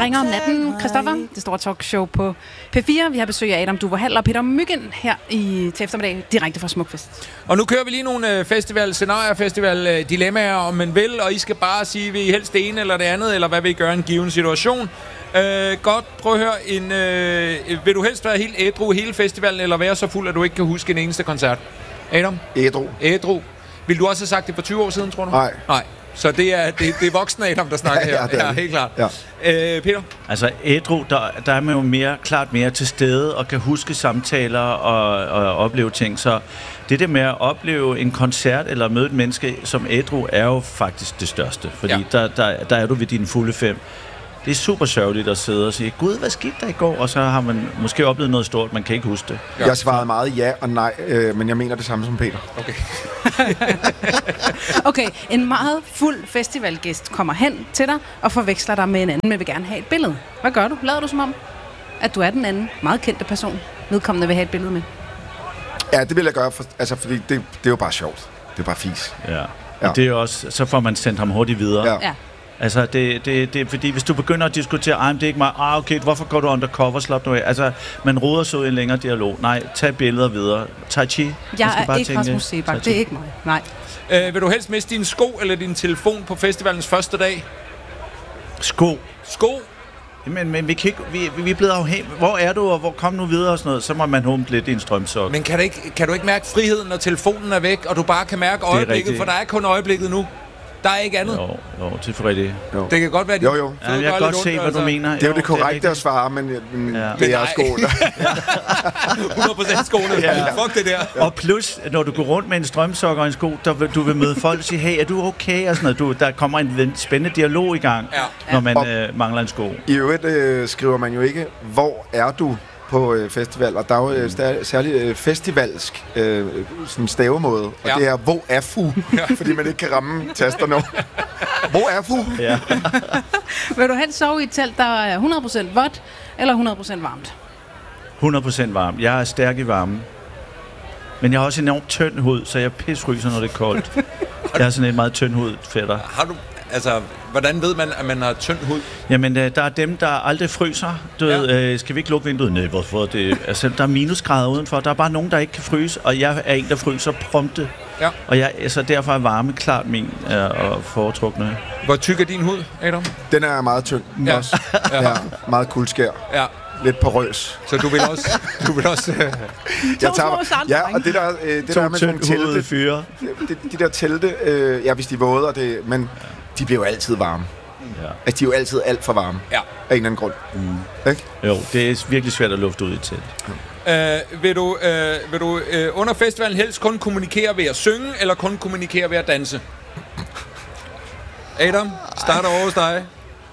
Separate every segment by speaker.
Speaker 1: ringer om natten, Christoffer. Det store talkshow på P4. Vi har besøg af Adam Duvå Hall og Peter Mygind her til eftermiddag, direkte fra Smukfest.
Speaker 2: Og nu kører vi lige nogle festival-dilemmaer, om man vil, og I skal bare sige, vil I helst det ene eller det andet, eller hvad vil I gøre i en given situation? Godt, prøv at høre. Vil du helst være helt ædru hele festivalen, eller være så fuld, at du ikke kan huske en eneste koncert? Adam? Ædru. Vil du også have sagt det for 20 år siden, tror du?
Speaker 3: Nej.
Speaker 2: Så det er voksne Adam, der snakker her. Ja, helt klart. Ja. Peter?
Speaker 4: Altså ædru, der er man jo klart mere til stede og kan huske samtaler og opleve ting. Så det der med at opleve en koncert eller møde et menneske som ædru er jo faktisk det største. Fordi der er du ved dine fulde 5. Det er super sørgeligt at sidde og sige, Gud, hvad skete der i går? Og så har man måske oplevet noget stort, man kan ikke huske det.
Speaker 3: Jeg svarede meget ja og nej, men jeg mener det samme som Peter.
Speaker 2: Okay.
Speaker 1: Okay, en meget fuld festivalgæst kommer hen til dig og forveksler dig med en anden, men vil gerne have et billede. Hvad gør du? Lader du som om, at du er den anden meget kendte person, vedkommende vil have et billede med?
Speaker 3: Ja, det vil jeg gøre, fordi det er jo bare sjovt. Det er bare fis.
Speaker 4: Ja. Og det er også, så får man sendt ham hurtigt videre.
Speaker 1: Ja.
Speaker 4: Altså, det er fordi, hvis du begynder at diskutere, det er ikke mig, okay, hvorfor går du undercover, slap nu af? Altså, man roder så i en længere dialog. Nej, tag billeder videre. Tai Chi.
Speaker 1: Jeg er ikke Rasmus Seebach, det er ikke mig. Nej.
Speaker 2: Vil du helst miste din sko eller din telefon på festivalens første dag?
Speaker 4: Sko?
Speaker 2: Men
Speaker 4: vi kan ikke, vi er blevet afhængige. Hvor er du, og hvor kom nu videre og sådan noget? Så må man humpe lidt i en strømsok.
Speaker 2: Men kan du ikke mærke friheden, når telefonen er væk, og du bare kan mærke øjeblikket, for der er kun øjeblikket nu? Der er ikke andet.
Speaker 4: Jo, det er rigtigt.
Speaker 2: Det kan godt være, at
Speaker 3: jo.
Speaker 4: Ja, jeg kan godt se, hvad du mener.
Speaker 3: Det er jo det korrekte at svare, men det er skoene.
Speaker 2: 100% skoene. Ja. Fuck det der.
Speaker 4: Ja. Og plus, når du går rundt med en strømsok og en sko, du vil møde folk og sige, hey, er du okay? Og sådan noget. Der kommer en spændende dialog i gang, når man mangler en sko.
Speaker 3: I øvrigt skriver man jo ikke, hvor er du på festival, og der er jo særligt festivalsk sådan stavemåde, og det er, hvor er fu? Fordi man ikke kan ramme tasterne. Hvor er fu?
Speaker 4: Ja.
Speaker 1: Vil du helst sove i et telt, der er 100% vådt, eller 100% varmt?
Speaker 4: 100% varmt. Jeg er stærk i varme. Men jeg har også enormt tynd hud, så jeg pisryser, når det er koldt. Jeg har sådan en meget tynd hud, fætter.
Speaker 2: Har du... Altså, hvordan ved man, at man har tynd hud?
Speaker 4: Jamen, der er dem, der aldrig fryser. Du ved, skal vi ikke lukke vinduet? Nej, hvorfor det? Altså, der er minusgrader udenfor. Der er bare nogen, der ikke kan fryse, og jeg er en, der fryser prompte. Ja. Og så derfor er varme klart min og foretrukne.
Speaker 2: Hvor tyk er din hud, Adam?
Speaker 3: Den er meget tynd.
Speaker 2: Ja.
Speaker 3: Også. Ja, meget kuldskær.
Speaker 2: Ja.
Speaker 3: Lidt porøs.
Speaker 2: Så du vil også
Speaker 3: jeg tager, ja, og det der med sådan telte
Speaker 4: fyre.
Speaker 3: De der telte, hvis de er våde, men de bliver jo altid varme. Ja. Altså, de er jo altid alt for varme. Ja. Af en eller anden grund. Ikke?
Speaker 4: Jo, det er virkelig svært at lufte ud i telt.
Speaker 2: Vil du under festivalen helst kun kommunikere ved at synge, eller kun kommunikere ved at danse? Adam, starter over hos dig.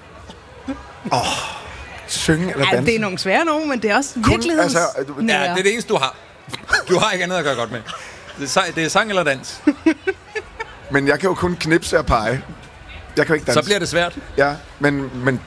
Speaker 3: Synge eller danse?
Speaker 1: Det er nogle svære nogen, men det er også virkeligheds...
Speaker 2: det er det eneste, du har. Du har ikke andet at gøre godt med. Det er sang eller dans.
Speaker 3: Men jeg kan jo kun knipse og pege. Jeg kan jo ikke danse.
Speaker 2: Så bliver det svært.
Speaker 3: Ja, men...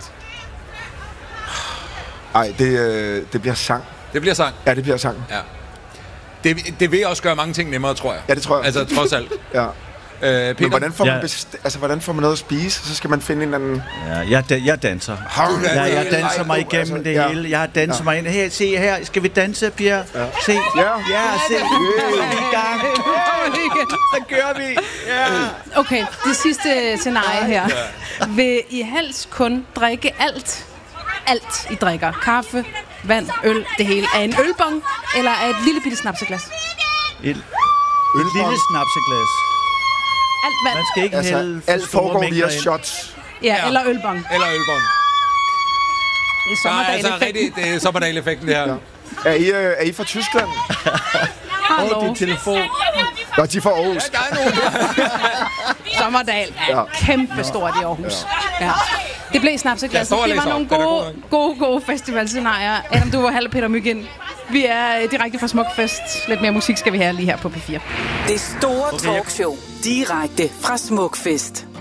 Speaker 3: Ej, det bliver sang.
Speaker 2: Det bliver sang?
Speaker 3: Ja, det bliver sang.
Speaker 2: Ja. Det vil også gøre mange ting nemmere, tror jeg.
Speaker 3: Ja, det tror jeg.
Speaker 2: Altså, trods alt.
Speaker 3: Ja.
Speaker 2: Peter?
Speaker 3: Men hvordan får man noget at spise? Så skal man finde en anden...
Speaker 4: Ja, jeg danser. Jeg danser mig igennem det hele. Jeg har danset mig ind. Her, se her. Skal vi danse, Pierre? Ja. Se. Ja, se. I gang. Så kører vi. Ja.
Speaker 1: Okay, det sidste scenarie her. Vil I helst kun drikke alt I drikker? Kaffe, vand, øl, det hele. Er en ølbong, eller er et lille bitte snapseglas?
Speaker 4: Et lille snapseglas.
Speaker 1: Alt vand.
Speaker 4: Man skal ikke hælde
Speaker 3: alt foregår via shots.
Speaker 1: Ja, eller ølbong.
Speaker 2: Eller ølbong.
Speaker 1: Det er sommerdagen-effekten.
Speaker 2: Det er sommerdagen-effekten, det her.
Speaker 3: Er I fra Tyskland?
Speaker 1: Hallo.
Speaker 4: Din telefon.
Speaker 3: Nå, de er fra Aarhus.
Speaker 1: Sommerdal er kæmpe stort i Aarhus. Ja. Det blev snapseglasset. Det var nogle gode festivalscenarier. Adam Duvå Hall, Peter Mygind. Vi er direkte fra Smukfest. Lidt mere musik skal vi have lige her på P4.
Speaker 5: Det store talkshow. Direkte fra Smukfest.